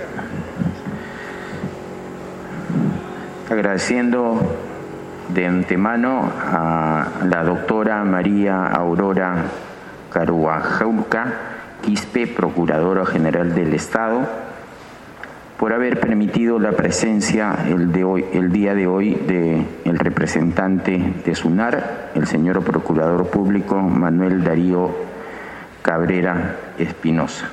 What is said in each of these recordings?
Agradeciendo de antemano a la doctora María Aurora Caruajauca Quispe, Procuradora General del Estado, por haber permitido la presencia el día de hoy del representante de SUNAR, el señor Procurador Público Manuel Darío Cabrera Espinosa.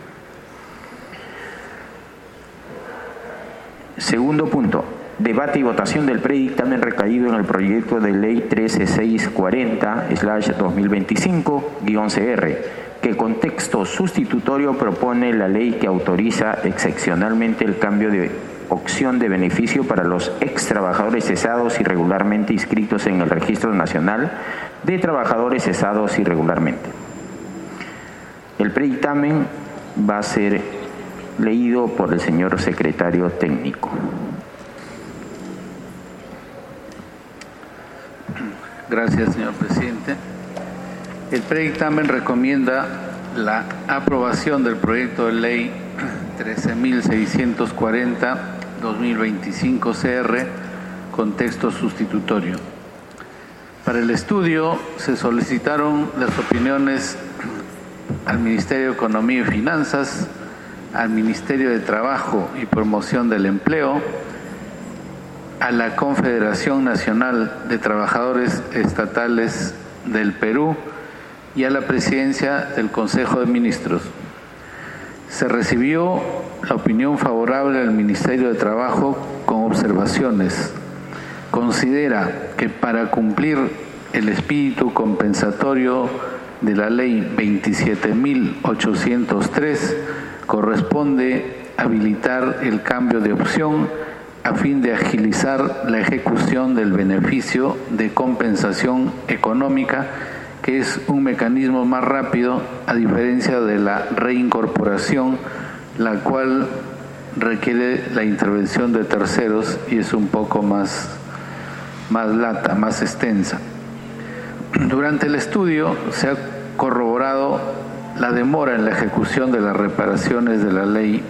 Segundo punto. Debate y votación del predictamen recaído en el proyecto de ley 13640/2025-CR, que con texto sustitutorio propone la ley que autoriza excepcionalmente el cambio de opción de beneficio para los ex trabajadores cesados irregularmente inscritos en el Registro Nacional de Trabajadores Cesados Irregularmente. El predictamen va a ser leído por el señor secretario técnico. Gracias, señor presidente. El predictamen recomienda la aprobación del proyecto de ley 13.640/2025-CR con texto sustitutorio. Para el estudio se solicitaron las opiniones al Ministerio de Economía y Finanzas, al Ministerio de Trabajo y Promoción del Empleo, a la Confederación Nacional de Trabajadores Estatales del Perú y a la Presidencia del Consejo de Ministros. Se recibió la opinión favorable del Ministerio de Trabajo con observaciones. Considera que para cumplir el espíritu compensatorio de la Ley 27.803 corresponde habilitar el cambio de opción a fin de agilizar la ejecución del beneficio de compensación económica, que es un mecanismo más rápido a diferencia de la reincorporación, la cual requiere la intervención de terceros y es un poco más lata, más extensa. Durante el estudio se ha corroborado la demora en la ejecución de las reparaciones de la Ley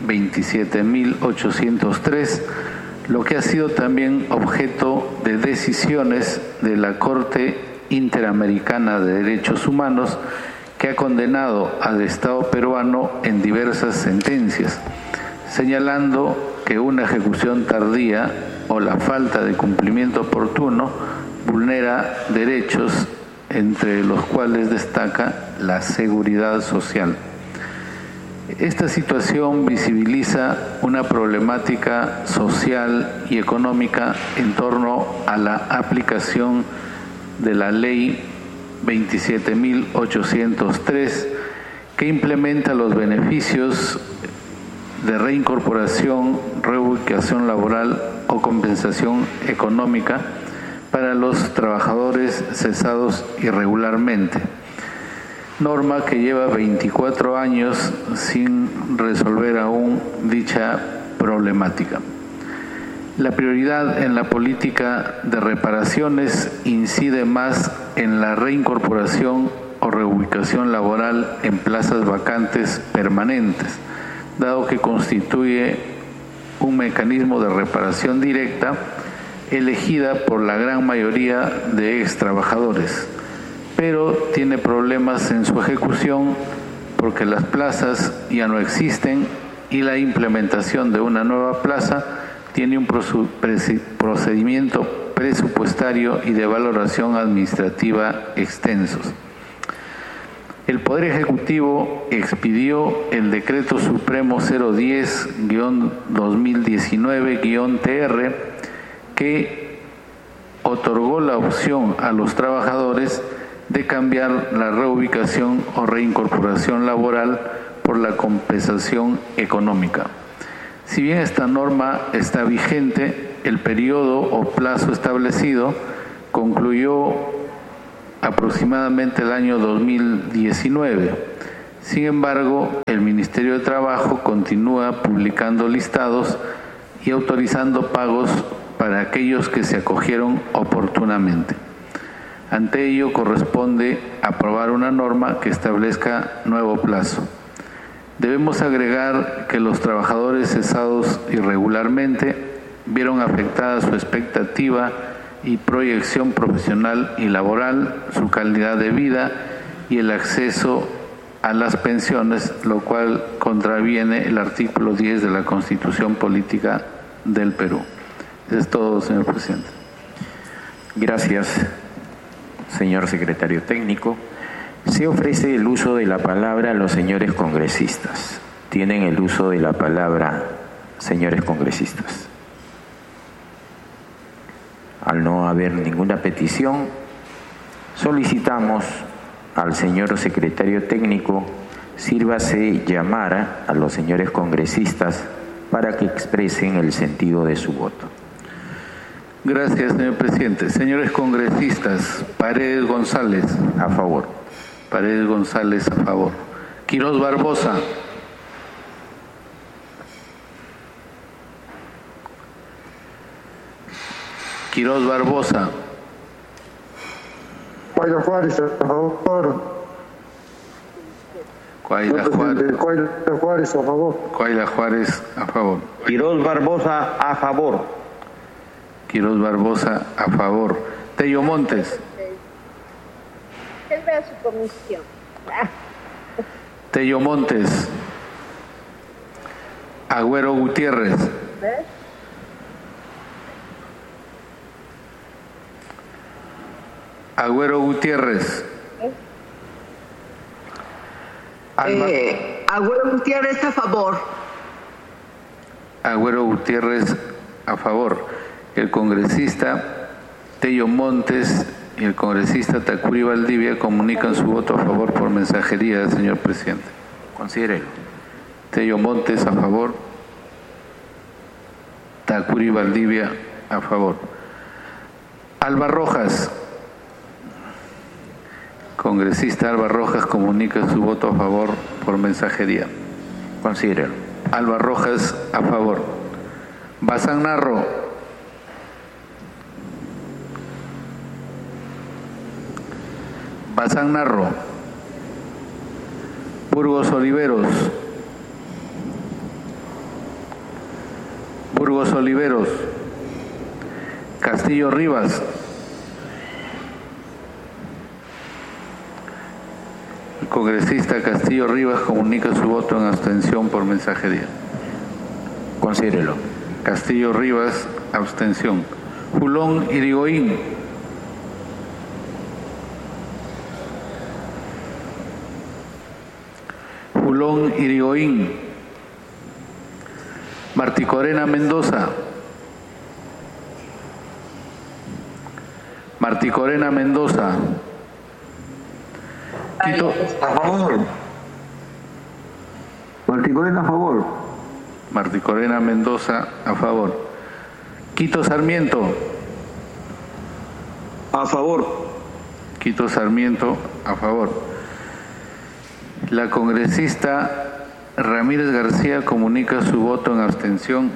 27.803, lo que ha sido también objeto de decisiones de la Corte Interamericana de Derechos Humanos, que ha condenado al Estado peruano en diversas sentencias, señalando que una ejecución tardía o la falta de cumplimiento oportuno vulnera derechos, entre los cuales destaca la seguridad social. Esta situación visibiliza una problemática social y económica en torno a la aplicación de la Ley 27.803, que implementa los beneficios de reincorporación, reubicación laboral o compensación económica para los trabajadores cesados irregularmente. Norma que lleva 24 años sin resolver aún dicha problemática. La prioridad en la política de reparaciones incide más en la reincorporación o reubicación laboral en plazas vacantes permanentes, dado que constituye un mecanismo de reparación directa elegida por la gran mayoría de ex trabajadores, pero tiene problemas en su ejecución porque las plazas ya no existen y la implementación de una nueva plaza tiene un procedimiento presupuestario y de valoración administrativa extensos. El Poder Ejecutivo expidió el Decreto Supremo 010-2019-TR que otorgó la opción a los trabajadores de cambiar la reubicación o reincorporación laboral por la compensación económica. Si bien esta norma está vigente, el periodo o plazo establecido concluyó aproximadamente el año 2019. Sin embargo, el Ministerio de Trabajo continúa publicando listados y autorizando pagos para aquellos que se acogieron oportunamente. Ante ello, corresponde aprobar una norma que establezca nuevo plazo. Debemos agregar que los trabajadores cesados irregularmente vieron afectada su expectativa y proyección profesional y laboral, su calidad de vida y el acceso a las pensiones, lo cual contraviene el artículo 10 de la Constitución Política del Perú. Eso es todo, señor presidente. Gracias, señor secretario técnico. Se ofrece el uso de la palabra a los señores congresistas. Tienen el uso de la palabra, señores congresistas. Al no haber ninguna petición, solicitamos al señor secretario técnico sírvase llamar a los señores congresistas para que expresen el sentido de su voto. Gracias, señor presidente. Señores congresistas, Paredes González. A favor. Paredes González, a favor. Quiroz Barbosa. Quiroz Barbosa. Cuaila Juárez, a favor. Cuaila Juárez. Cuaila Juárez, a favor. Cuaila Juárez, a favor. Quiroz Barbosa, a favor. Quiroz Barbosa, a favor. Tello Montes. Él ve a su comisión. Tello Montes. Agüero Gutiérrez. ¿Ves? Agüero Gutiérrez. Agüero Gutiérrez, a favor. Agüero Gutiérrez, a favor. El congresista Tello Montes y el congresista Tacuri Valdivia comunican su voto a favor por mensajería, señor presidente. Considérelo. Tello Montes, a favor. Tacuri Valdivia, a favor. Alba Rojas. Congresista Alba Rojas comunica su voto a favor por mensajería. Considérelo. Alba Rojas, a favor. Bazán Narro. Bazán Narro. Burgos Oliveros. Burgos Oliveros. Castillo Rivas. El congresista Castillo Rivas comunica su voto en abstención por mensajería. Considérelo. Castillo Rivas, abstención. Julón Irigoyen. Julón Irigoyen. Marticorena Mendoza. Marticorena Mendoza. Quito. A favor. Marticorena, a favor. Marticorena Mendoza, a favor. Quito Sarmiento. A favor. Quito Sarmiento, a favor. La congresista Ramírez García comunica su voto en abstención.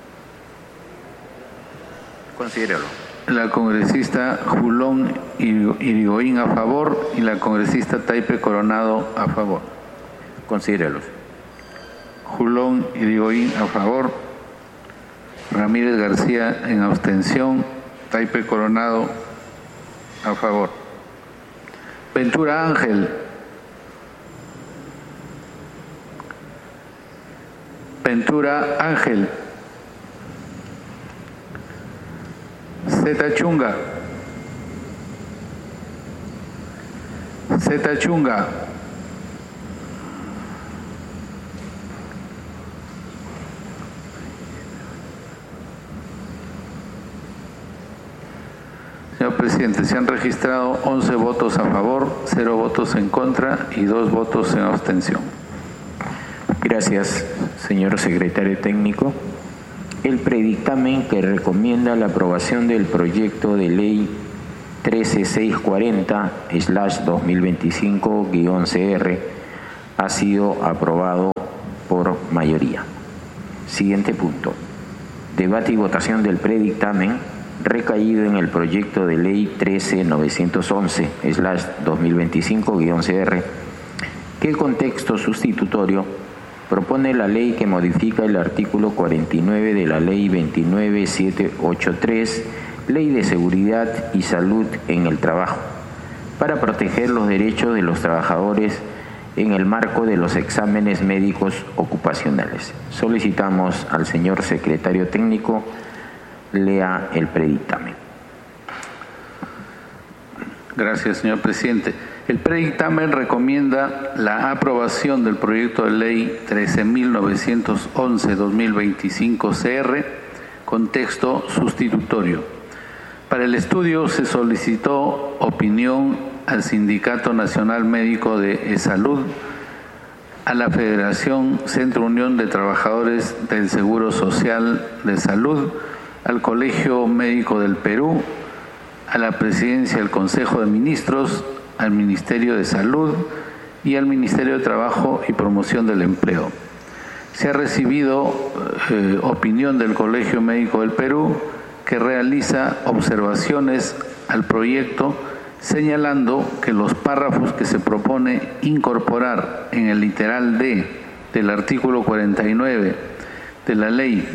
Considérelo. La congresista Julón Irigoyen, a favor, y la congresista Taipe Coronado, a favor. Considérelos. Julón Irigoyen, a favor. Ramírez García en abstención. Taipe Coronado, a favor. Ventura Ángel. Ventura Ángel. Zeta Chunga. Zeta Chunga. Señor presidente, se han registrado 11 votos a favor, 0 votos en contra y 2 votos en abstención. Gracias, señor secretario técnico. El predictamen que recomienda la aprobación del proyecto de ley 13640/2025-CR ha sido aprobado por mayoría. Siguiente punto. Debate y votación del predictamen recaído en el proyecto de ley 13911/2025-CR, que el contexto sustitutorio propone la ley que modifica el artículo 49 de la Ley 29783, Ley de Seguridad y Salud en el Trabajo, para proteger los derechos de los trabajadores en el marco de los exámenes médicos ocupacionales. Solicitamos al señor secretario técnico lea el predictamen. Gracias, señor presidente. El predictamen recomienda la aprobación del proyecto de ley 13.911/2025 CR con texto sustitutorio. Para el estudio se solicitó opinión al Sindicato Nacional Médico de Salud, a la Federación Centro Unión de Trabajadores del Seguro Social de Salud, al Colegio Médico del Perú, a la Presidencia del Consejo de Ministros, al Ministerio de Salud y al Ministerio de Trabajo y Promoción del Empleo. Se ha recibido opinión del Colegio Médico del Perú, que realiza observaciones al proyecto, señalando que los párrafos que se propone incorporar en el literal D del artículo 49 de la Ley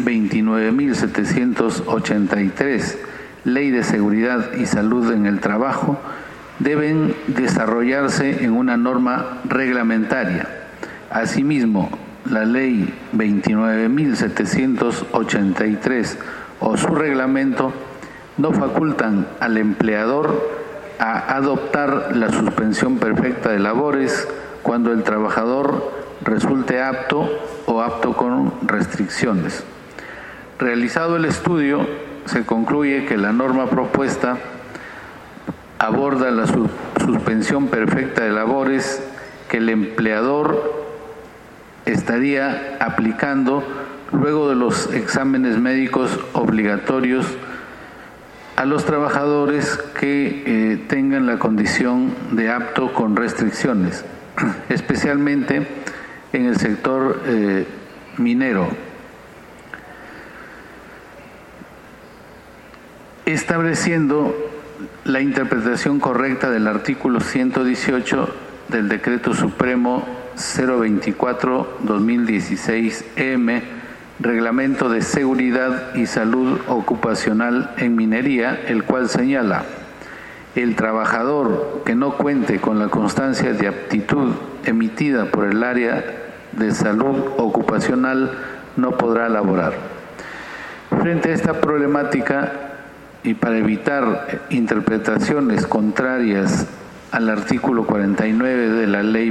29.783, Ley de Seguridad y Salud en el Trabajo, deben desarrollarse en una norma reglamentaria. Asimismo, la Ley 29.783 o su reglamento no facultan al empleador a adoptar la suspensión perfecta de labores cuando el trabajador resulte apto o apto con restricciones. Realizado el estudio, se concluye que la norma propuesta aborda la suspensión perfecta de labores que el empleador estaría aplicando luego de los exámenes médicos obligatorios a los trabajadores que tengan la condición de apto con restricciones, especialmente en el sector minero. Estableciendo la interpretación correcta del artículo 118 del Decreto Supremo 024/2016-EM, Reglamento de Seguridad y Salud Ocupacional en Minería, el cual señala: el trabajador que no cuente con la constancia de aptitud emitida por el área de salud ocupacional no podrá laborar. Frente a esta problemática, y para evitar interpretaciones contrarias al artículo 49 de la Ley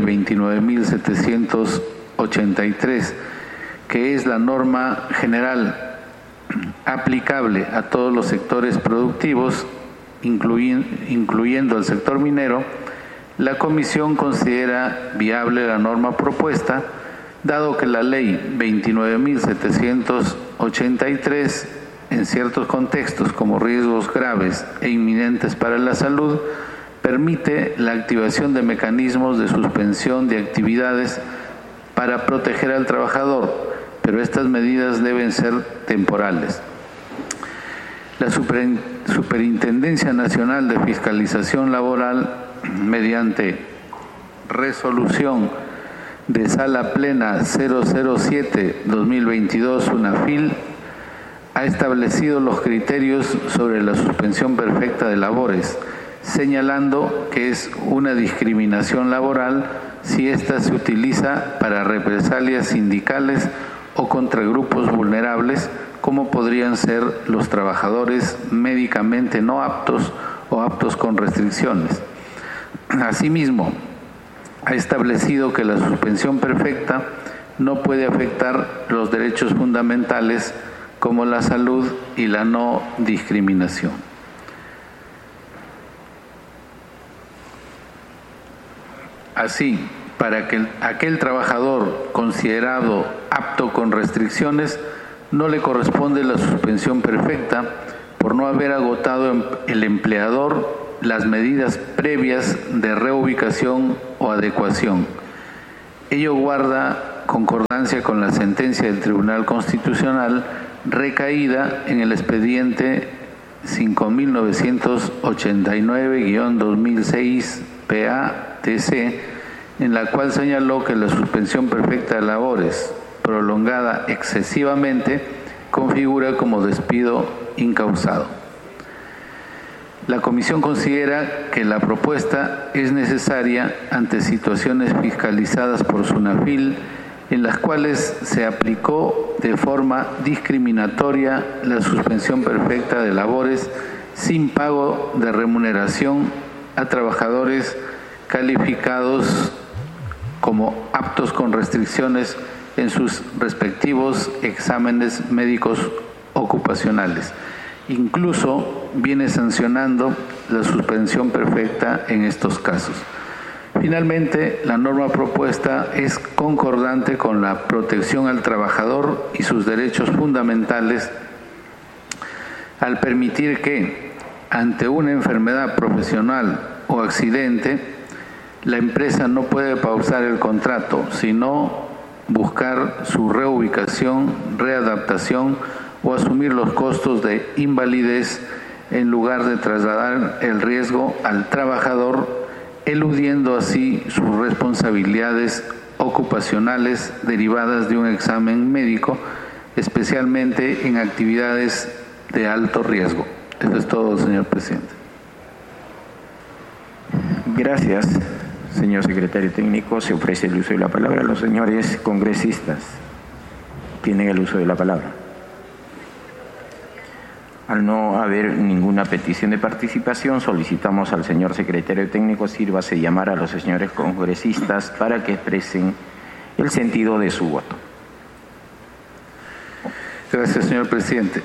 29.783, que es la norma general aplicable a todos los sectores productivos, incluyendo el sector minero, la Comisión considera viable la norma propuesta, dado que la Ley 29.783, en ciertos contextos como riesgos graves e inminentes para la salud, permite la activación de mecanismos de suspensión de actividades para proteger al trabajador, pero estas medidas deben ser temporales. La Superintendencia Nacional de Fiscalización Laboral, mediante resolución de Sala Plena 007/2022 UNAFIL, ha establecido los criterios sobre la suspensión perfecta de labores, señalando que es una discriminación laboral si ésta se utiliza para represalias sindicales o contra grupos vulnerables, como podrían ser los trabajadores médicamente no aptos o aptos con restricciones. Asimismo, ha establecido que la suspensión perfecta no puede afectar los derechos fundamentales como la salud y la no discriminación. Así, para que aquel trabajador considerado apto con restricciones no le corresponde la suspensión perfecta por no haber agotado el empleador las medidas previas de reubicación o adecuación. Ello guarda concordancia con la sentencia del Tribunal Constitucional recaída en el expediente 5.989/2006 PA-TC, en la cual señaló que la suspensión perfecta de labores prolongada excesivamente configura como despido incausado. La Comisión considera que la propuesta es necesaria ante situaciones fiscalizadas por SUNAFIL en las cuales se aplicó de forma discriminatoria la suspensión perfecta de labores sin pago de remuneración a trabajadores calificados como aptos con restricciones en sus respectivos exámenes médicos ocupacionales. Incluso viene sancionando la suspensión perfecta en estos casos. Finalmente, la norma propuesta es concordante con la protección al trabajador y sus derechos fundamentales al permitir que, ante una enfermedad profesional o accidente, la empresa no puede pausar el contrato, sino buscar su reubicación, readaptación o asumir los costos de invalidez en lugar de trasladar el riesgo al trabajador, eludiendo así sus responsabilidades ocupacionales derivadas de un examen médico, especialmente en actividades de alto riesgo. Eso es todo, señor presidente. Gracias, señor secretario técnico. Se ofrece el uso de la palabra. Los señores congresistas tienen el uso de la palabra. Al no haber ninguna petición de participación, solicitamos al señor secretario técnico sírvase llamar a los señores congresistas para que expresen el sentido de su voto. Gracias, señor presidente.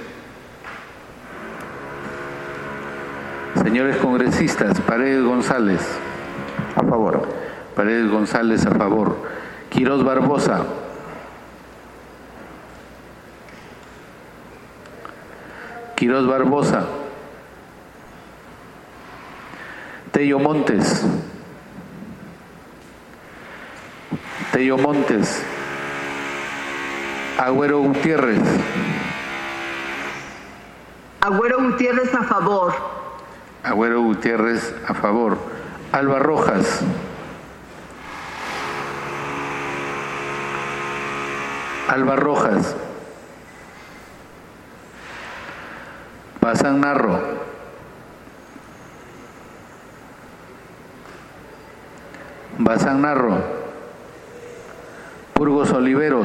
Señores congresistas, Paredes González. A favor. Paredes González, a favor. Quirós Barbosa. Quirós Barbosa. Tello Montes. Tello Montes. Agüero Gutiérrez. Agüero Gutiérrez a favor. Agüero Gutiérrez, a favor. Alba Rojas. Alba Rojas. Bazán Narro. Bazán Narro. Burgos Oliveros.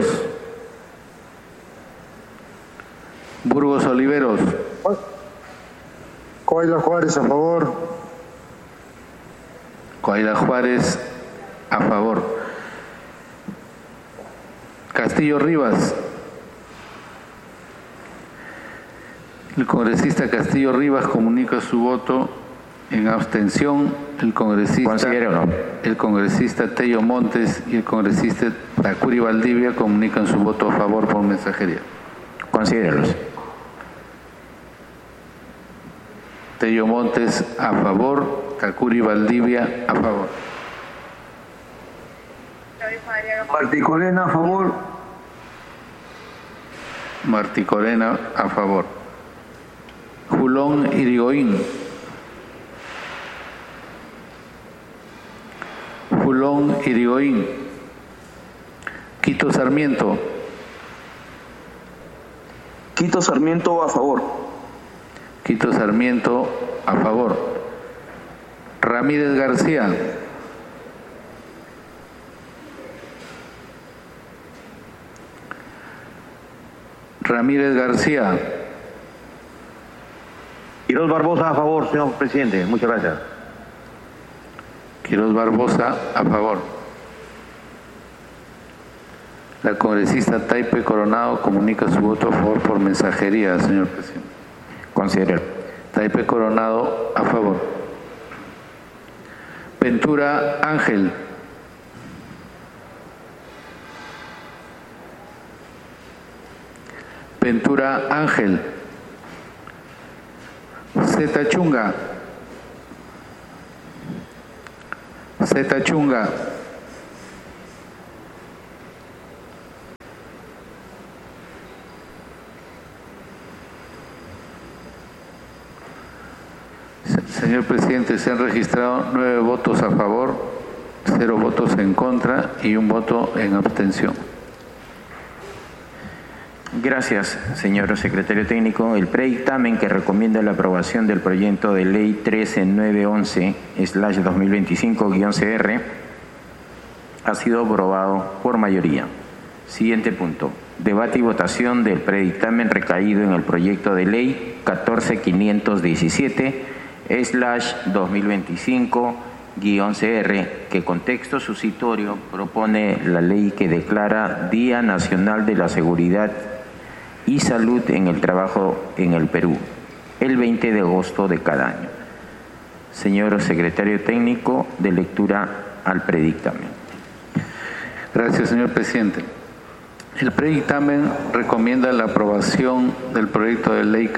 Burgos Oliveros. Coaila Juárez a favor. Coaila Juárez, a favor. Castillo Rivas. El congresista Castillo Rivas comunica su voto en abstención. El congresista Tello Montes y el congresista Tacuri Valdivia comunican su voto a favor por mensajería. Considérelos. Tello Montes a favor, Tacuri Valdivia a favor. Martí Corena a favor. Martí Corena a favor. Julón Irigoyen. Julón Irigoyen. Quito Sarmiento. Quito Sarmiento a favor. Quito Sarmiento a favor. Ramírez García. Ramírez García. Quirós Barbosa a favor, señor presidente. Muchas gracias. Quirós Barbosa a favor. La congresista Taipe Coronado comunica su voto a favor por mensajería, señor presidente. Considérelo. Taipe Coronado a favor. Ventura Ángel. Ventura Ángel. Zeta Chunga. Zeta Chunga. Señor presidente, se han registrado 9 votos a favor, 0 votos en contra y 1 voto en abstención. Gracias, señor secretario técnico. El predictamen que recomienda la aprobación del proyecto de ley 13911/2025-CR ha sido aprobado por mayoría. Siguiente punto. Debate y votación del predictamen recaído en el proyecto de ley 14517/2025-CR, que con texto suscitorio propone la ley que declara Día Nacional de la Seguridad y Salud en el Trabajo en el Perú, el 20 de agosto de cada año. Señor secretario técnico, de lectura al predictamen. Gracias, señor presidente. El predictamen recomienda la aprobación del proyecto de ley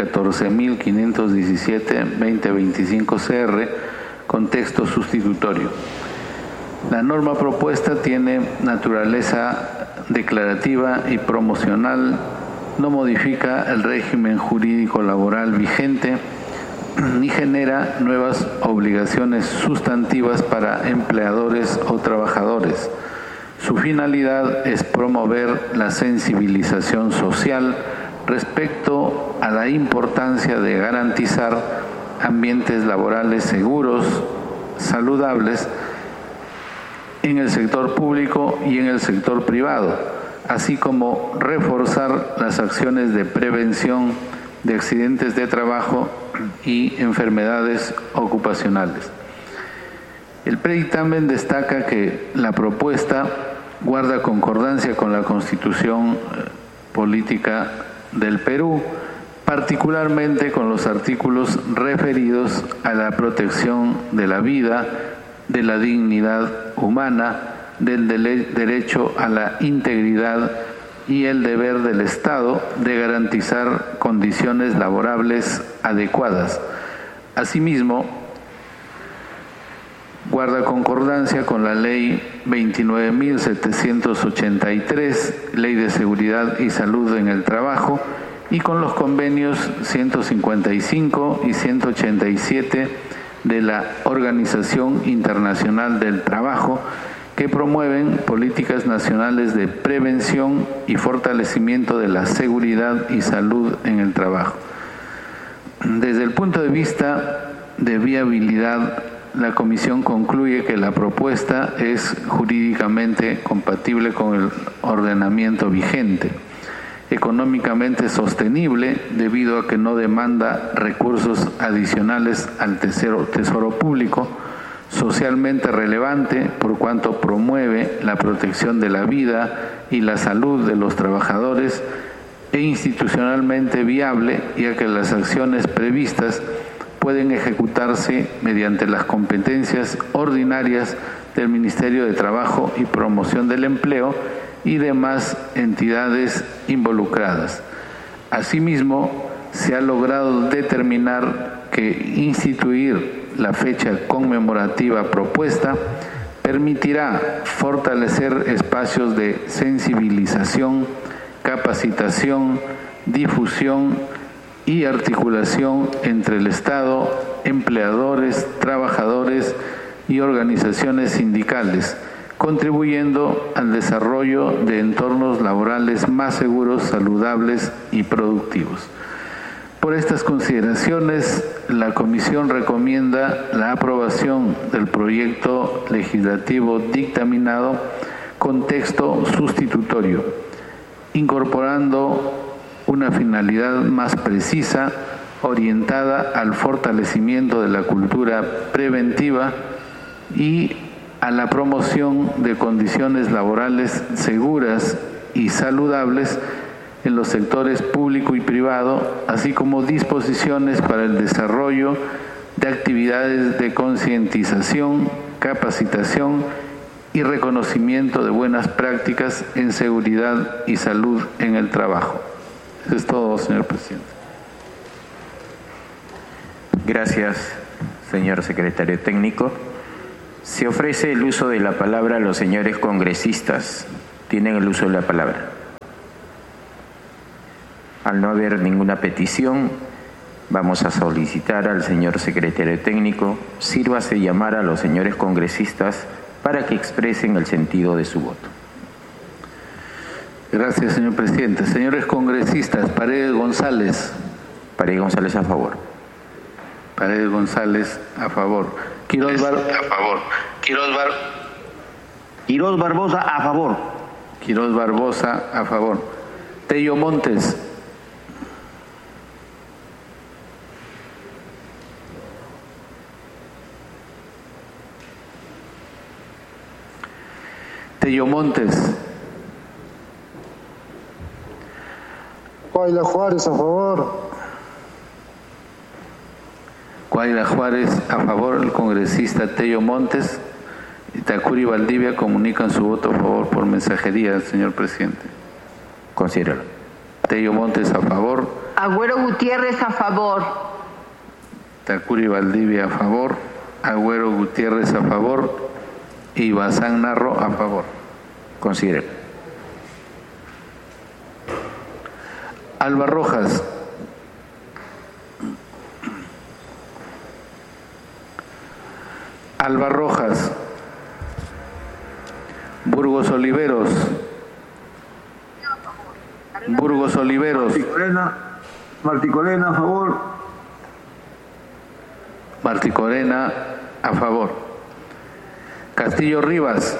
14.517/2025-CR con texto sustitutorio. La norma propuesta tiene naturaleza declarativa y promocional, no modifica el régimen jurídico laboral vigente ni genera nuevas obligaciones sustantivas para empleadores o trabajadores. Su finalidad es promover la sensibilización social respecto a la importancia de garantizar ambientes laborales seguros, saludables en el sector público y en el sector privado, así como reforzar las acciones de prevención de accidentes de trabajo y enfermedades ocupacionales. El predictamen destaca que la propuesta guarda concordancia con la Constitución Política del Perú, particularmente con los artículos referidos a la protección de la vida, de la dignidad humana, del derecho a la integridad y el deber del Estado de garantizar condiciones laborables adecuadas. Asimismo, guarda concordancia con la Ley 29.783, Ley de Seguridad y Salud en el Trabajo, y con los convenios 155 y 187 de la Organización Internacional del Trabajo, que promueven políticas nacionales de prevención y fortalecimiento de la seguridad y salud en el trabajo. Desde el punto de vista de viabilidad, la Comisión concluye que la propuesta es jurídicamente compatible con el ordenamiento vigente, económicamente sostenible debido a que no demanda recursos adicionales al tesoro público, socialmente relevante por cuanto promueve la protección de la vida y la salud de los trabajadores, e institucionalmente viable, ya que las acciones previstas pueden ejecutarse mediante las competencias ordinarias del Ministerio de Trabajo y Promoción del Empleo y demás entidades involucradas. Asimismo, se ha logrado determinar que instituir la fecha conmemorativa propuesta permitirá fortalecer espacios de sensibilización, capacitación, difusión y articulación entre el Estado, empleadores, trabajadores y organizaciones sindicales, contribuyendo al desarrollo de entornos laborales más seguros, saludables y productivos. Por estas consideraciones, la Comisión recomienda la aprobación del proyecto legislativo dictaminado con texto sustitutorio, incorporando una finalidad más precisa orientada al fortalecimiento de la cultura preventiva y a la promoción de condiciones laborales seguras y saludables en los sectores público y privado, así como disposiciones para el desarrollo de actividades de concientización, capacitación y reconocimiento de buenas prácticas en seguridad y salud en el trabajo. Eso es todo, señor presidente. Gracias, señor secretario técnico. Se ofrece el uso de la palabra a los señores congresistas. Tienen el uso de la palabra. Al no haber ninguna petición, vamos a solicitar al señor secretario técnico, sírvase llamar a los señores congresistas para que expresen el sentido de su voto. Gracias, señor presidente. Señores congresistas, Paredes González. Paredes González a favor. Paredes González a favor. Quiroz Barbosa a favor. Quiroz Barbosa a favor. Tello Montes. Tello Montes. Guayla Juárez a favor. Guayla Juárez a favor. El congresista Tello Montes. Itacuri y Valdivia comunican su voto a favor por mensajería, señor presidente. Considéralo. Tello Montes a favor. Agüero Gutiérrez a favor. Itacuri y Valdivia a favor. Agüero Gutiérrez a favor. Y Bazán Narro a favor. Considéralo. Alba Rojas. Alba Rojas. Burgos Oliveros. Burgos Oliveros. Martí Corena a favor. Martí Corena a favor. Castillo Rivas.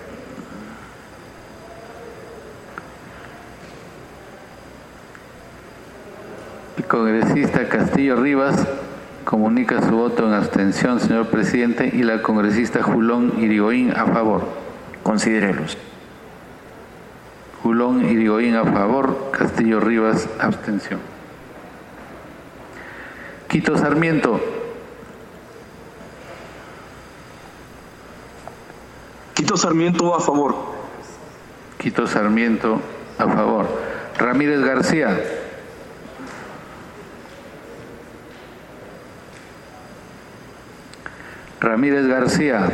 El congresista Castillo Rivas comunica su voto en abstención, señor presidente, y la congresista Julón Irigoyen a favor. Considérelos. Julón Irigoyen a favor, Castillo Rivas abstención. Quito Sarmiento. Quito Sarmiento a favor. Quito Sarmiento a favor. Ramírez García. Ramírez García.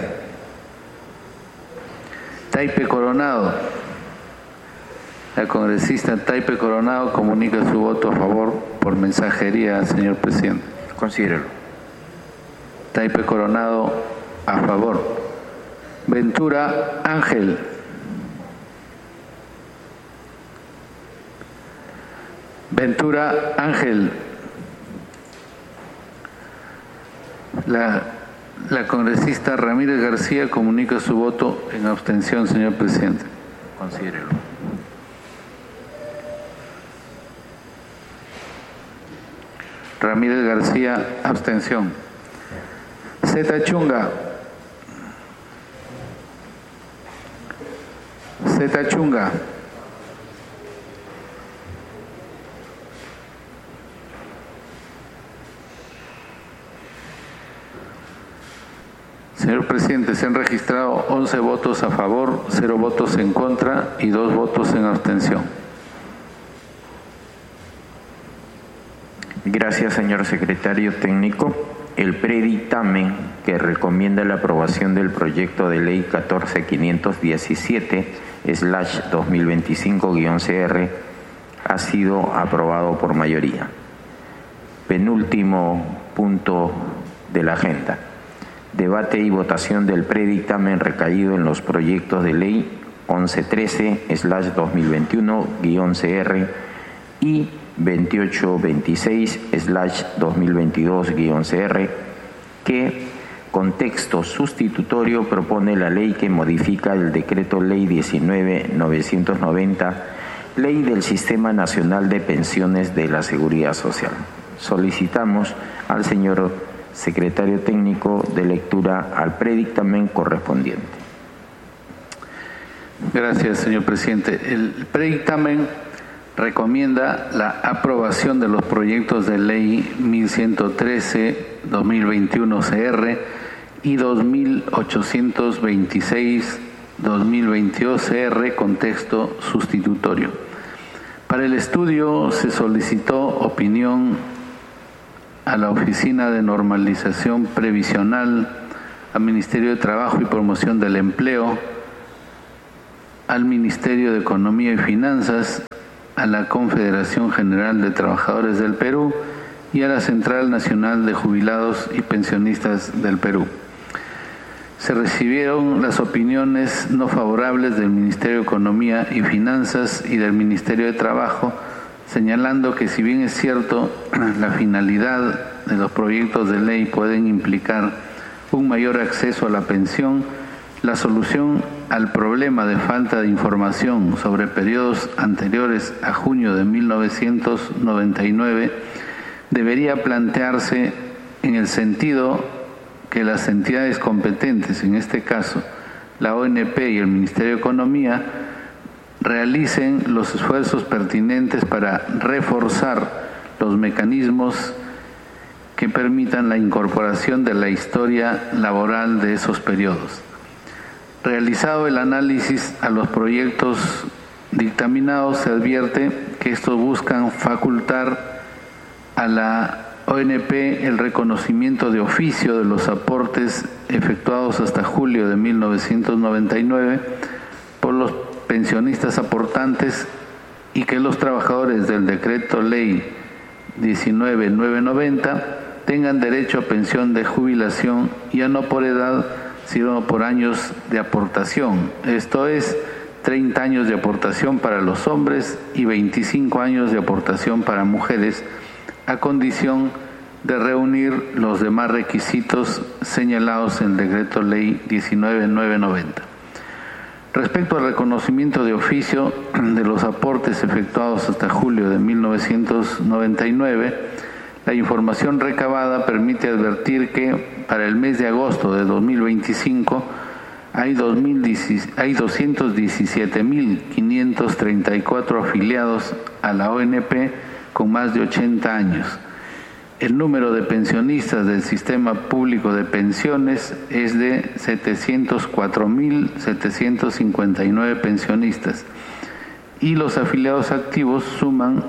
Taipe Coronado. La congresista Taipe Coronado comunica su voto a favor por mensajería, señor presidente. Considéralo. Taipe Coronado a favor. Ventura Ángel. Ventura Ángel. La congresista Ramírez García comunica su voto en abstención, señor presidente. Considéralo. Ramírez García, abstención. Zeta Chunga. Zeta Chunga. Señor presidente, se han registrado 11 votos a favor, 0 votos en contra y 2 votos en abstención. Gracias, señor secretario técnico. El predictamen que recomienda la aprobación del proyecto de ley 14517/2025-CR ha sido aprobado por mayoría. Penúltimo punto de la agenda. Debate y votación del predictamen recaído en los proyectos de ley 1113/2021-CR y 2826/2022-CR, que con texto sustitutorio propone la ley que modifica el decreto ley 19.990, ley del Sistema Nacional de Pensiones de la Seguridad Social. Solicitamos al señor secretario técnico de lectura al predictamen correspondiente. Gracias, señor presidente. El predictamen recomienda la aprobación de los proyectos de ley 1113/2021-CR y 2826/2022-CR con texto sustitutorio. Para el estudio se solicitó opinión a la Oficina de Normalización Previsional, al Ministerio de Trabajo y Promoción del Empleo, al Ministerio de Economía y Finanzas, a la Confederación General de Trabajadores del Perú y a la Central Nacional de Jubilados y Pensionistas del Perú. Se recibieron las opiniones no favorables del Ministerio de Economía y Finanzas y del Ministerio de Trabajo, señalando que si bien es cierto la finalidad de los proyectos de ley pueden implicar un mayor acceso a la pensión, la solución al problema de falta de información sobre periodos anteriores a junio de 1999 debería plantearse en el sentido que las entidades competentes, en este caso la ONP y el Ministerio de Economía, realicen los esfuerzos pertinentes para reforzar los mecanismos que permitan la incorporación de la historia laboral de esos periodos. Realizado el análisis a los proyectos dictaminados, se advierte que estos buscan facultar a la ONP el reconocimiento de oficio de los aportes efectuados hasta julio de 1999 por los pensionistas aportantes y que los trabajadores del Decreto Ley 19.990 tengan derecho a pensión de jubilación ya no por edad, sino por años de aportación. Esto es 30 años de aportación para los hombres y 25 años de aportación para mujeres, a condición de reunir los demás requisitos señalados en el Decreto Ley 19.990. Respecto al reconocimiento de oficio de los aportes efectuados hasta julio de 1999, la información recabada permite advertir que para el mes de agosto de 2025 hay 217.534 afiliados a la ONP con más de 80 años. El número de pensionistas del sistema público de pensiones es de 704.759 pensionistas y los afiliados activos suman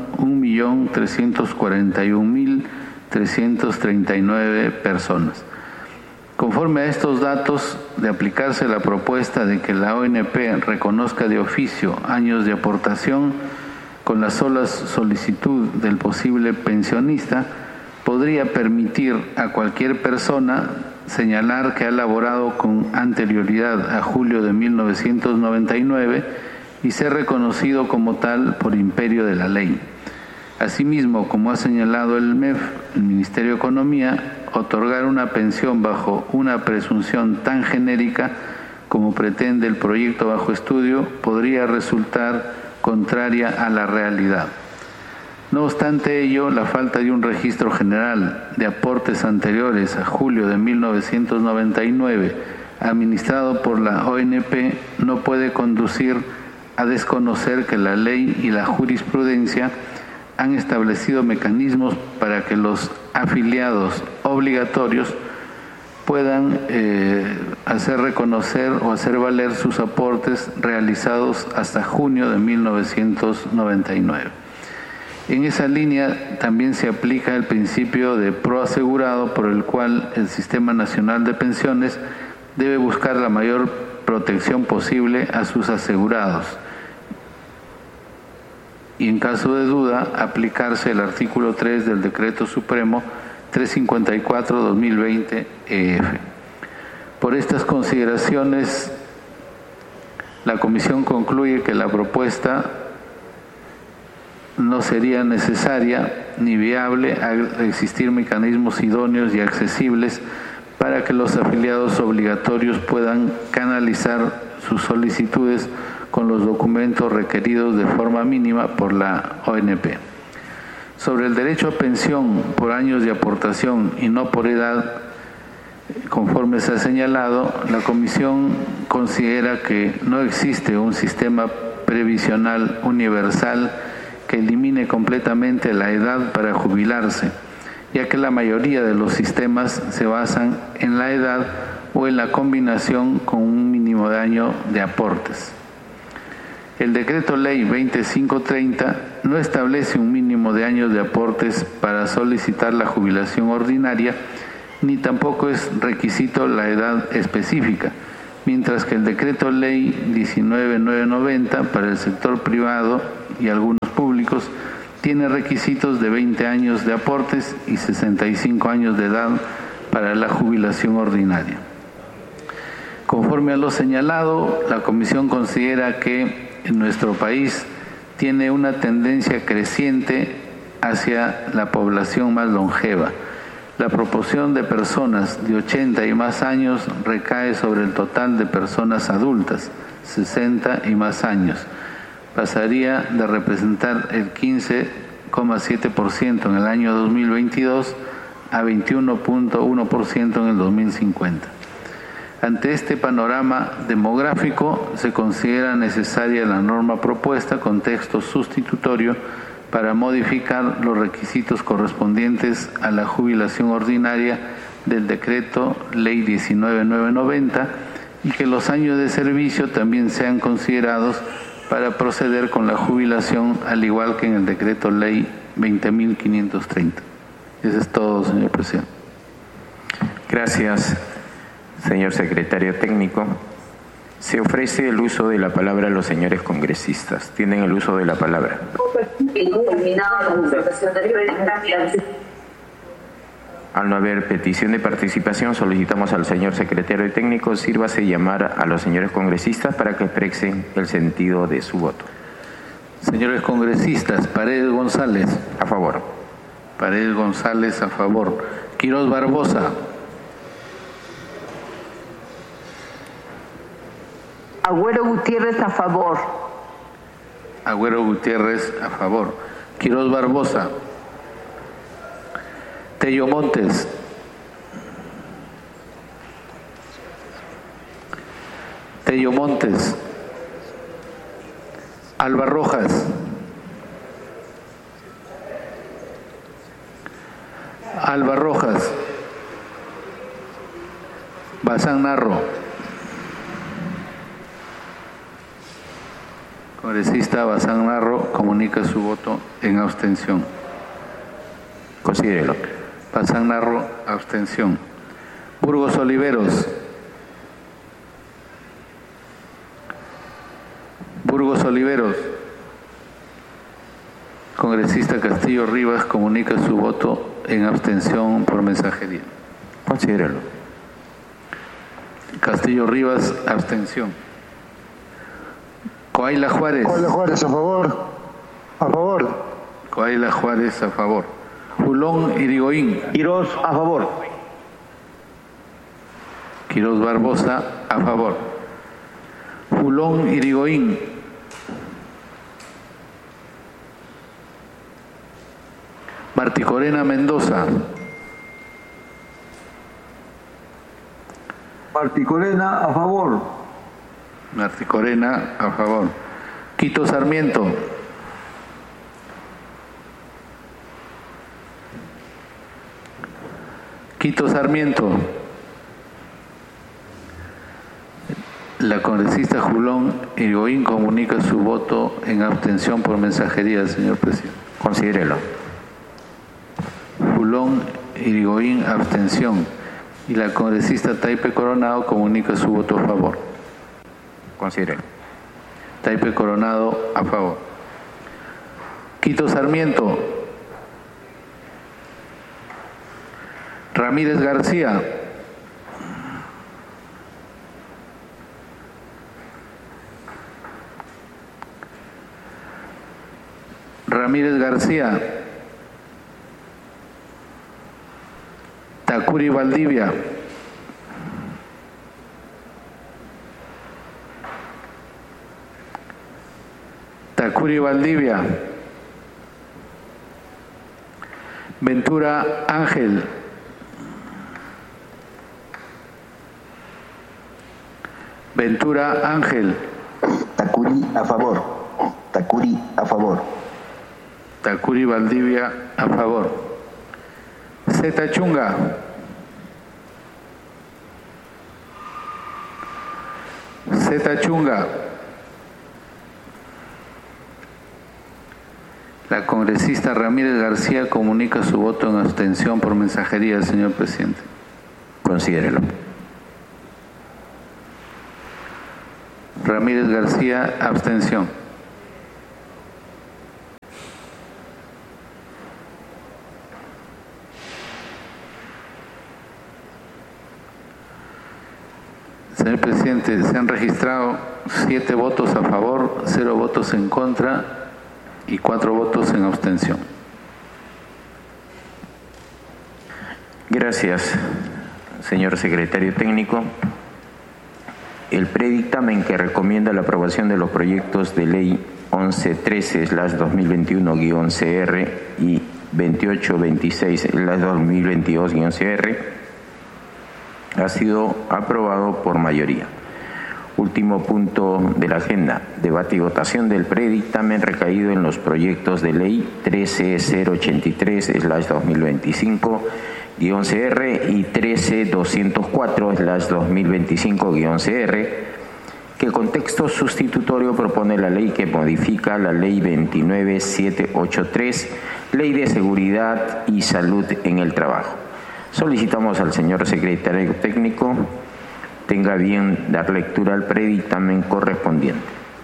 1.341.339 personas. Conforme a estos datos, de aplicarse la propuesta de que la ONP reconozca de oficio años de aportación con la sola solicitud del posible pensionista, podría permitir a cualquier persona señalar que ha laborado con anterioridad a julio de 1999 y ser reconocido como tal por imperio de la ley. Asimismo, como ha señalado el MEF, el Ministerio de Economía, otorgar una pensión bajo una presunción tan genérica como pretende el proyecto bajo estudio podría resultar contraria a la realidad. No obstante ello, la falta de un registro general de aportes anteriores a julio de 1999, administrado por la ONP, no puede conducir a desconocer que la ley y la jurisprudencia han establecido mecanismos para que los afiliados obligatorios puedan hacer reconocer o hacer valer sus aportes realizados hasta junio de 1999. En esa línea también se aplica el principio de proasegurado, por el cual el Sistema Nacional de Pensiones debe buscar la mayor protección posible a sus asegurados y, en caso de duda, aplicarse el artículo 3 del Decreto Supremo 354/2020 EF. Por estas consideraciones, la Comisión concluye que la propuesta no sería necesaria ni viable al existir mecanismos idóneos y accesibles para que los afiliados obligatorios puedan canalizar sus solicitudes con los documentos requeridos de forma mínima por la ONP. Sobre el derecho a pensión por años de aportación y no por edad, conforme se ha señalado, la Comisión considera que no existe un sistema previsional universal que elimine completamente la edad para jubilarse, ya que la mayoría de los sistemas se basan en la edad o en la combinación con un mínimo de año de aportes. El Decreto Ley 2530 no establece un mínimo de años de aportes para solicitar la jubilación ordinaria, ni tampoco es requisito la edad específica, mientras que el Decreto Ley 19.990 para el sector privado y algunos públicos tiene requisitos de 20 años de aportes y 65 años de edad para la jubilación ordinaria. Conforme a lo señalado, la Comisión considera que en nuestro país tiene una tendencia creciente hacia la población más longeva. La proporción de personas de 80 y más años recae sobre el total de personas adultas, 60 y más años. Pasaría de representar el 15,7% en el año 2022 a 21,1% en el 2050. Ante este panorama demográfico, se considera necesaria la norma propuesta con texto sustitutorio para modificar los requisitos correspondientes a la jubilación ordinaria del decreto Ley 19.990 y que los años de servicio también sean considerados para proceder con la jubilación, al igual que en el decreto Ley 20.530. Eso es todo, señor presidente. Gracias, señor secretario técnico. Se ofrece el uso de la palabra a los señores congresistas. Tienen el uso de la palabra. Al no haber petición de participación, solicitamos al señor secretario técnico sírvase llamar a los señores congresistas para que expresen el sentido de su voto. Señores congresistas, Paredes González. A favor. Paredes González, a favor. Quiroz Barbosa. Agüero Gutiérrez, a favor. Agüero Gutiérrez, a favor. Quiroz Barbosa. Tello Montes. Tello Montes. Alba Rojas. Alba Rojas. Bazán Narro. Congresista Bazán Narro comunica su voto en abstención. Considérelo. Bazán Narro, abstención. Burgos Oliveros. Burgos Oliveros. Congresista Castillo Rivas comunica su voto en abstención por mensajería. Considérelo. Castillo Rivas, abstención. Coaila Juárez. Coaila Juárez, a favor. A favor. Coaila Juárez, a favor. Julón Irigoyen. Quiroz, a favor. Quiroz Barbosa, a favor. Julón Irigoyen. Marticorena Mendoza. Marticorena, a favor. Marticorena, a favor. Quito Sarmiento. Quito Sarmiento. La congresista Julón Irigoyen comunica su voto en abstención por mensajería, señor presidente. Considérelo. Julón Irigoyen, abstención. Y la congresista Taipe Coronado comunica su voto a favor. Considérelo. Taipe Coronado, a favor. Quito Sarmiento. Ramírez García. Ramírez García. Tacuri Valdivia. Tacuri Valdivia. Ventura Ángel. Ventura Ángel. Tacuri, a favor. Tacuri, a favor. Tacuri Valdivia, a favor. Zeta Chunga. Zeta Chunga. La congresista Ramírez García comunica su voto en abstención por mensajería, señor presidente. Considérelo. Ramírez García, abstención. Señor presidente, se han registrado 7 votos a favor, 0 votos en contra y 4 votos en abstención. Gracias, señor secretario técnico. El predictamen que recomienda la aprobación de los proyectos de ley 1113/2021-CR y 2826/2022-CR ha sido aprobado por mayoría. Último punto de la agenda: debate y votación del predictamen recaído en los proyectos de ley 13083/2025-CR y 13204/2025-CR, que con texto sustitutorio propone la ley que modifica la ley 29783, Ley de Seguridad y Salud en el Trabajo. Solicitamos al señor secretario técnico tenga bien dar lectura al predictamen correspondiente.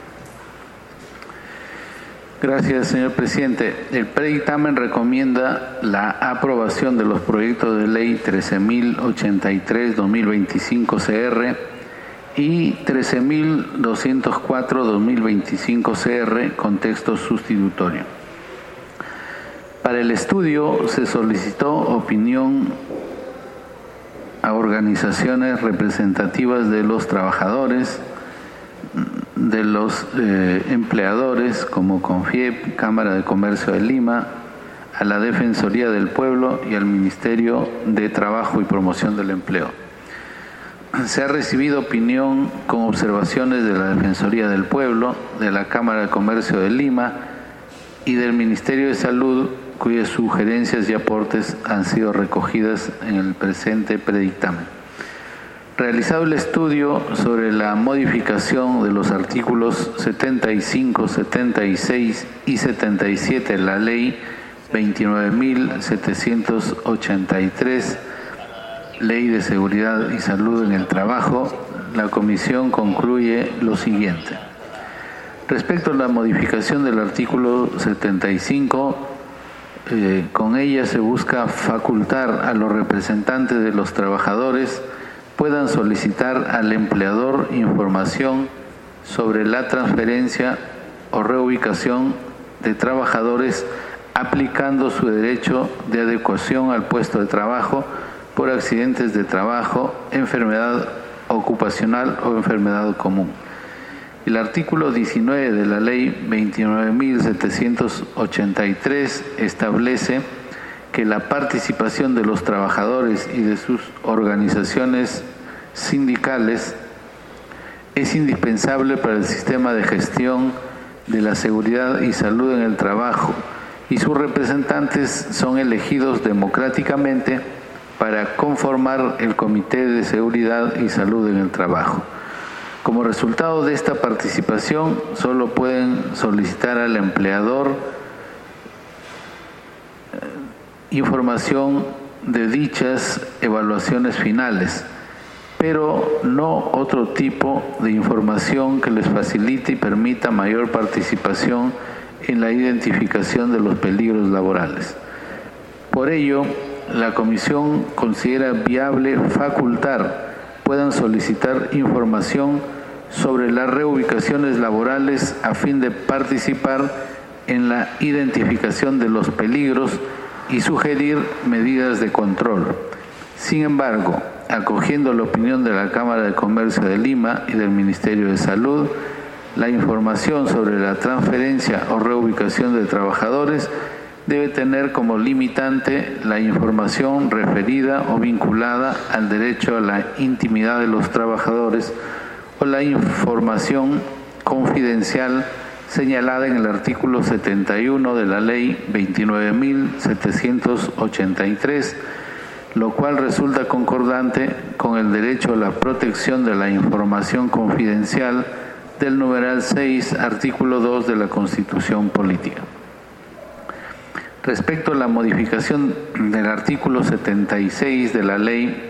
Gracias, señor presidente. El predictamen recomienda la aprobación de los proyectos de ley 13.083/2025-CR y 13.204/2025-CR con texto sustitutorio. Para el estudio se solicitó opinión a organizaciones representativas de los trabajadores, de los empleadores como CONFIEP, Cámara de Comercio de Lima, a la Defensoría del Pueblo y al Ministerio de Trabajo y Promoción del Empleo. Se ha recibido opinión con observaciones de la Defensoría del Pueblo, de la Cámara de Comercio de Lima y del Ministerio de Salud, cuyas sugerencias y aportes han sido recogidas en el presente predictamen. Realizado el estudio sobre la modificación de los artículos 75, 76 y 77 de la Ley 29.783, Ley de Seguridad y Salud en el Trabajo, la Comisión concluye lo siguiente. Respecto a la modificación del artículo 75, con ella se busca facultar a los representantes de los trabajadores puedan solicitar al empleador información sobre la transferencia o reubicación de trabajadores aplicando su derecho de adecuación al puesto de trabajo por accidentes de trabajo, enfermedad ocupacional o enfermedad común. El artículo 19 de la Ley 29.783 establece que la participación de los trabajadores y de sus organizaciones sindicales es indispensable para el sistema de gestión de la seguridad y salud en el trabajo, y sus representantes son elegidos democráticamente para conformar el Comité de Seguridad y Salud en el Trabajo. Como resultado de esta participación, solo pueden solicitar al empleador información de dichas evaluaciones finales, pero no otro tipo de información que les facilite y permita mayor participación en la identificación de los peligros laborales. Por ello, la Comisión considera viable facultar puedan solicitar información sobre las reubicaciones laborales a fin de participar en la identificación de los peligros y sugerir medidas de control. Sin embargo, acogiendo la opinión de la Cámara de Comercio de Lima y del Ministerio de Salud, la información sobre la transferencia o reubicación de trabajadores debe tener como limitante la información referida o vinculada al derecho a la intimidad de los trabajadores o la información confidencial señalada en el artículo 71 de la Ley 29.783, lo cual resulta concordante con el derecho a la protección de la información confidencial del numeral 6, artículo 2 de la Constitución Política. Respecto a la modificación del artículo 76 de la Ley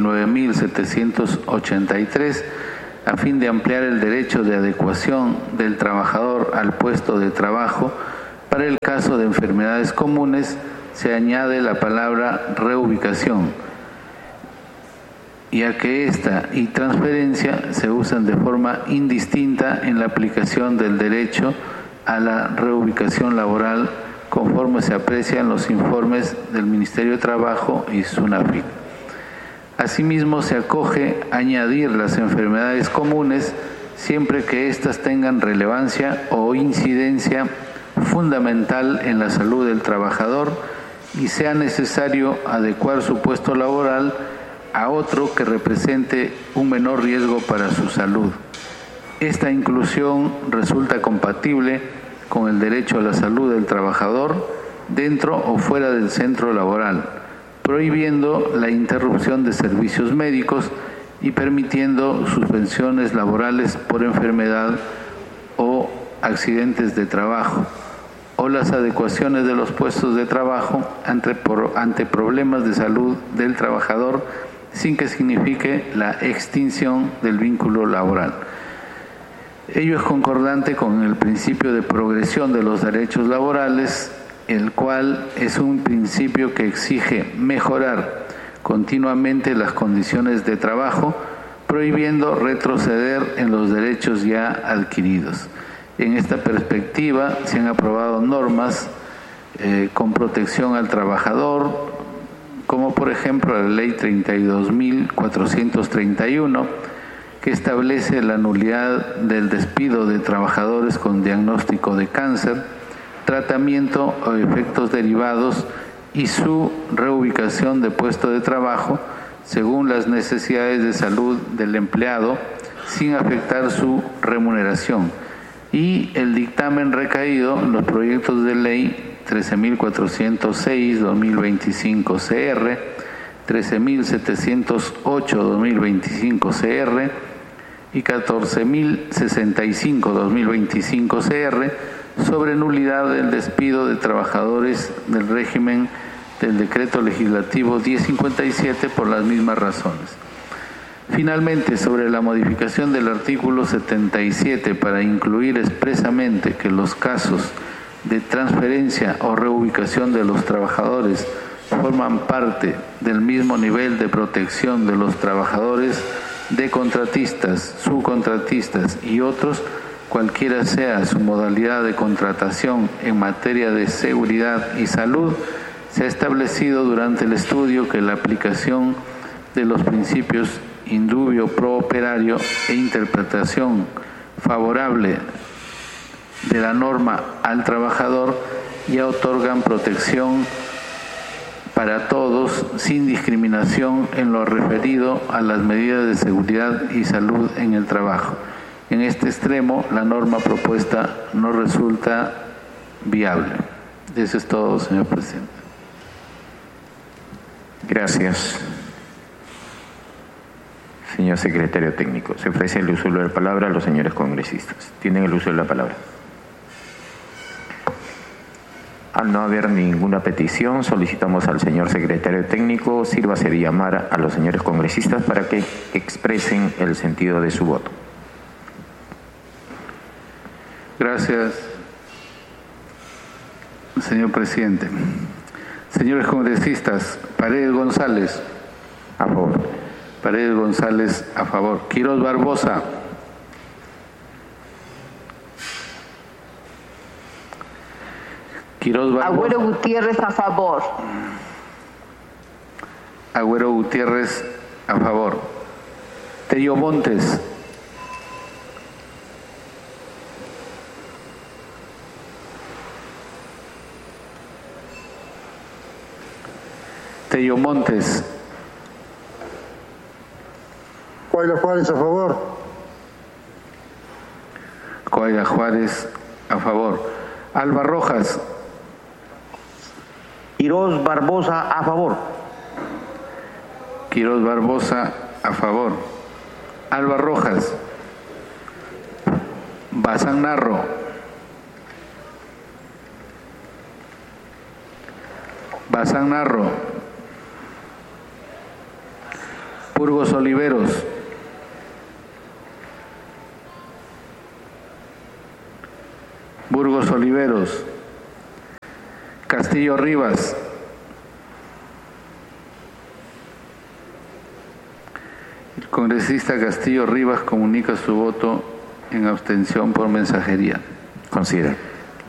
29.783, a fin de ampliar el derecho de adecuación del trabajador al puesto de trabajo, para el caso de enfermedades comunes, se añade la palabra reubicación. ya que esta y transferencia se usan de forma indistinta en la aplicación del derecho a la reubicación laboral, conforme se aprecia en los informes del Ministerio de Trabajo y SUNAFIC. Asimismo, se acoge añadir las enfermedades comunes siempre que éstas tengan relevancia o incidencia fundamental en la salud del trabajador y sea necesario adecuar su puesto laboral a otro que represente un menor riesgo para su salud. Esta inclusión resulta compatible con el derecho a la salud del trabajador dentro o fuera del centro laboral, prohibiendo la interrupción de servicios médicos y permitiendo suspensiones laborales por enfermedad o accidentes de trabajo, o las adecuaciones de los puestos de trabajo ante problemas de salud del trabajador sin que signifique la extinción del vínculo laboral. Ello es concordante con el principio de progresión de los derechos laborales, el cual es un principio que exige mejorar continuamente las condiciones de trabajo, prohibiendo retroceder en los derechos ya adquiridos. En esta perspectiva se han aprobado normas con protección al trabajador, como por ejemplo la Ley 32.431, que establece la nulidad del despido de trabajadores con diagnóstico de cáncer, tratamiento o efectos derivados y su reubicación de puesto de trabajo según las necesidades de salud del empleado sin afectar su remuneración, y el dictamen recaído en los proyectos de ley 13.406/2025 CR, 13.708/2025 CR y 14.065/2025 CR sobre nulidad del despido de trabajadores del régimen del Decreto Legislativo 1057 por las mismas razones. Finalmente, sobre la modificación del artículo 77 para incluir expresamente que los casos de transferencia o reubicación de los trabajadores forman parte del mismo nivel de protección de los trabajadores de contratistas, subcontratistas y otros, cualquiera sea su modalidad de contratación en materia de seguridad y salud, se ha establecido durante el estudio que la aplicación de los principios indubio pro operario e interpretación favorable de la norma al trabajador ya otorgan protección para todos sin discriminación en lo referido a las medidas de seguridad y salud en el trabajo. En este extremo, la norma propuesta no resulta viable. Eso es todo, señor presidente. Gracias. Señor secretario técnico, se ofrece el uso de la palabra a los señores congresistas. Tienen el uso de la palabra. Al no haber ninguna petición, solicitamos al señor secretario técnico sírvase de llamar a los señores congresistas para que expresen el sentido de su voto. Gracias, señor presidente. Señores congresistas, Paredes González. A favor. Paredes González, a favor. Quiroz Barbosa. Quiroz Barbosa. Agüero Gutiérrez, a favor. Agüero Gutiérrez, a favor. Tello Montes. Tello Montes. Coaida Juárez, a favor. Coaida Juárez, a favor. Alba Rojas. Quiroz Barbosa, a favor. Quiroz Barbosa, a favor. Alba Rojas. Bazán Narro. Bazán Narro. Burgos Oliveros. Burgos Oliveros. Castillo Rivas. Congresista Castillo Rivas comunica su voto en abstención por mensajería. Considero.